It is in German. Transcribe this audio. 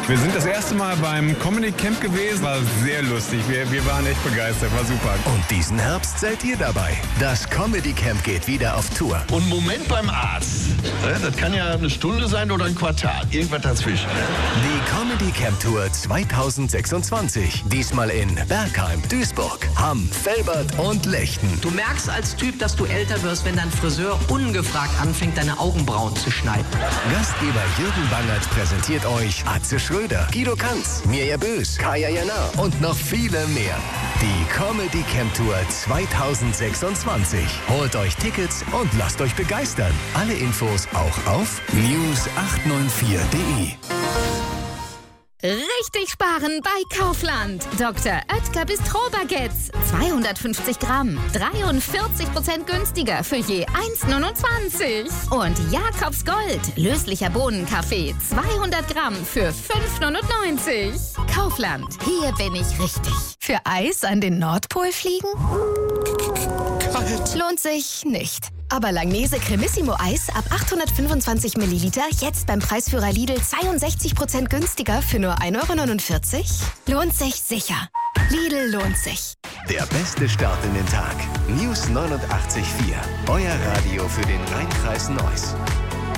Wir sind das erste Mal beim Comedy Camp gewesen. War sehr lustig. Wir waren echt begeistert. War super. Und diesen Herbst seid ihr dabei. Das Comedy Camp geht wieder auf Tour. Und Moment beim Arzt. Das kann ja eine Stunde sein oder ein Quartal. Irgendwas dazwischen. Die Comedy Camp Tour 2026. Diesmal in Bergheim, Duisburg, Hamm, Velbert und Lechten. Du merkst als Typ, dass du älter wirst, wenn dein Friseur ungefragt anfängt, deine Augenbrauen zu schneiden. Gastgeber Jürgen Bangert präsentiert euch Atze Schröder, Guido Kanz, Mirja Bös, Kaya Jana und noch viele mehr. Die Comedy Camp Tour 2026. Holt euch Tickets und lasst euch begeistern. Alle Infos auch auf news894.de. Richtig sparen bei Kaufland. Dr. Oetker Bistro-Baguettes. 250 Gramm. 43% günstiger für je 1,29. Und Jakobs Gold. Löslicher Bohnenkaffee. 200 Gramm für 5,99. Kaufland. Hier bin ich richtig. Für Eis an den Nordpol fliegen? Kalt. Lohnt sich nicht. Aber Langnese Cremissimo Eis ab 825 Milliliter jetzt beim Preisführer Lidl 62% günstiger für nur 1,49 €? Lohnt sich sicher. Lidl lohnt sich. Der beste Start in den Tag. News 89.4. Euer Radio für den Rheinkreis Neuss.